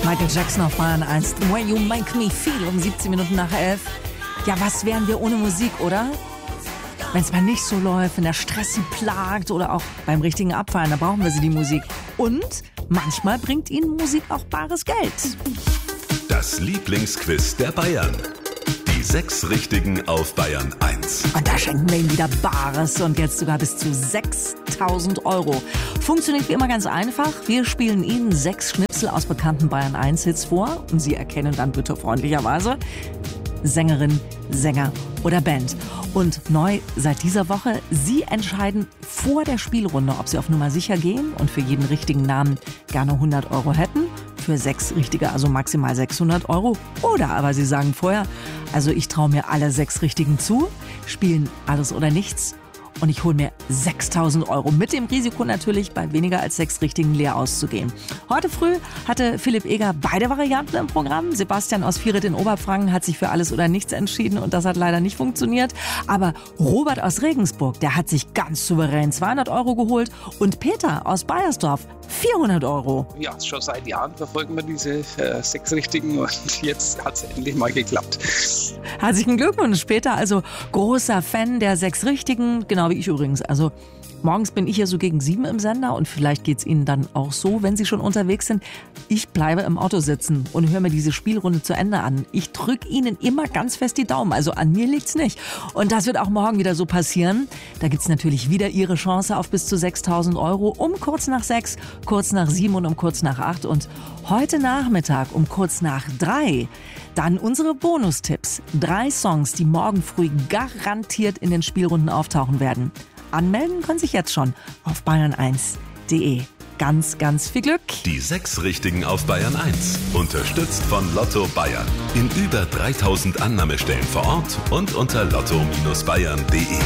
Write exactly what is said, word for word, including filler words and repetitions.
Michael Jackson auf Bayern eins. The Way You Make Me Feel um siebzehn Minuten nach elf. Ja, was wären wir ohne Musik, oder? Wenn es mal nicht so läuft, wenn der Stress sie plagt oder auch beim richtigen Abfallen, da brauchen wir sie, die Musik. Und manchmal bringt ihnen Musik auch bares Geld. Das Lieblingsquiz der Bayern. Die sechs Richtigen auf Bayern eins. Und da schenken wir ihnen wieder Bares und jetzt sogar bis zu sechstausend Euro. Funktioniert wie immer ganz einfach. Wir spielen Ihnen sechs Schnipsel aus bekannten Bayern eins Hits vor und Sie erkennen dann bitte freundlicherweise Sängerin, Sänger oder Band. Und neu seit dieser Woche, Sie entscheiden vor der Spielrunde, ob Sie auf Nummer sicher gehen und für jeden richtigen Namen gerne hundert Euro hätten. Für sechs Richtige also maximal sechshundert Euro. Oder aber Sie sagen vorher, also ich traue mir alle sechs Richtigen zu, spielen alles oder nichts und ich hole mir sechstausend Euro. Mit dem Risiko natürlich, bei weniger als sechs Richtigen leer auszugehen. Heute früh hatte Philipp Eger beide Varianten im Programm. Sebastian aus Vieret in Oberfranken hat sich für alles oder nichts entschieden und das hat leider nicht funktioniert. Aber Robert aus Regensburg, der hat sich ganz souverän zweihundert Euro geholt und Peter aus Baiersdorf vierhundert Euro. Ja, schon seit Jahren verfolgen wir diese äh, sechs Richtigen und jetzt hat es endlich mal geklappt. Herzlichen Glückwunsch, Peter. Also großer Fan der sechs Richtigen, genau wie ich übrigens. Also morgens bin ich ja so gegen sieben im Sender und vielleicht geht's Ihnen dann auch so, wenn Sie schon unterwegs sind. Ich bleibe im Auto sitzen und höre mir diese Spielrunde zu Ende an. Ich drücke Ihnen immer ganz fest die Daumen, also an mir liegt's nicht. Und das wird auch morgen wieder so passieren. Da gibt's natürlich wieder Ihre Chance auf bis zu sechstausend Euro um kurz nach sechs, kurz nach sieben und um kurz nach acht. Und heute Nachmittag um kurz nach drei dann unsere Bonustipps. Drei Songs, die morgen früh garantiert in den Spielrunden auftauchen werden. Anmelden können sich jetzt schon auf bayern eins punkt de. Ganz, ganz viel Glück. Die sechs Richtigen auf Bayern eins. Unterstützt von Lotto Bayern. In über dreitausend Annahmestellen vor Ort und unter lotto Bindestrich bayern punkt de.